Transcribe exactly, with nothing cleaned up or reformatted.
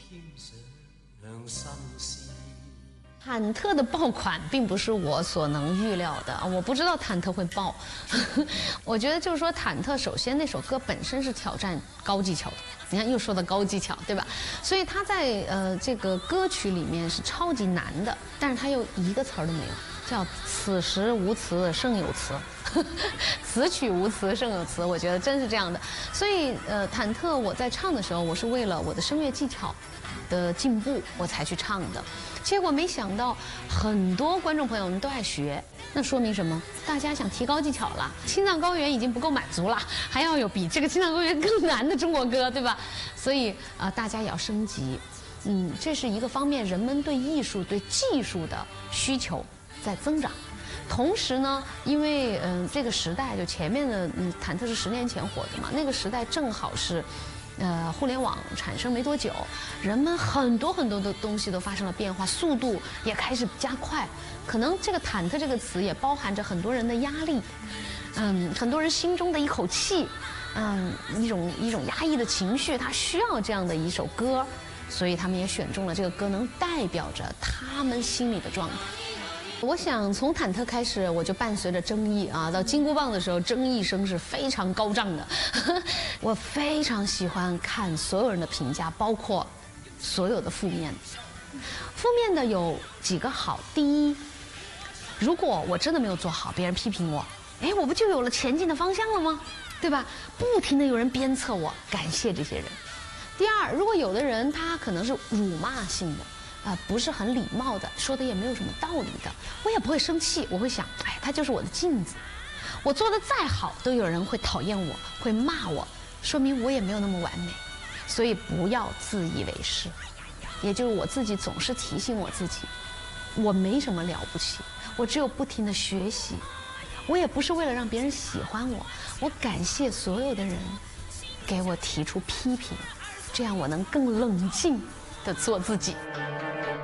忐忑的爆款并不是我所能预料的，我不知道忐忑会爆。我觉得就是说，忐忑首先那首歌本身是挑战高技巧的，你看又说到高技巧，对吧？所以它在呃这个歌曲里面是超级难的，但是它又一个词儿都没有，叫此时无词胜有词。此曲无词胜有词，我觉得真是这样的。所以呃，忐忑我在唱的时候，我是为了我的声乐技巧的进步我才去唱的。结果没想到很多观众朋友们都爱学，那说明什么？大家想提高技巧了。青藏高原已经不够满足了，还要有比这个青藏高原更难的中国歌，对吧？所以啊、呃，大家也要升级。嗯，这是一个方面，人们对艺术、对技术的需求在增长。同时呢，因为嗯、呃、这个时代就前面的嗯忐忑是十年前火的嘛，那个时代正好是。呃，互联网产生没多久，人们很多很多的东西都发生了变化，速度也开始加快。可能这个“忐忑”这个词也包含着很多人的压力，嗯，很多人心中的一口气，嗯，一种一种压抑的情绪，他需要这样的一首歌，所以他们也选中了这个歌，能代表着他们心里的状态。我想从忐忑开始，我就伴随着争议啊，到金箍棒的时候，争议声是非常高涨的。我非常喜欢看所有人的评价，包括所有的负面。负面的有几个好，第一，如果我真的没有做好，别人批评我，哎，我不就有了前进的方向了吗？对吧？不停地有人鞭策我，感谢这些人。第二，如果有的人他可能是辱骂性的。啊、呃，不是很礼貌的，说的也没有什么道理的，我也不会生气，我会想，哎，他就是我的镜子，我做的再好，都有人会讨厌我，会骂我，说明我也没有那么完美，所以不要自以为是。也就是我自己总是提醒我自己，我没什么了不起，我只有不停的学习，我也不是为了让别人喜欢我，我感谢所有的人给我提出批评，这样我能更冷静的做自己。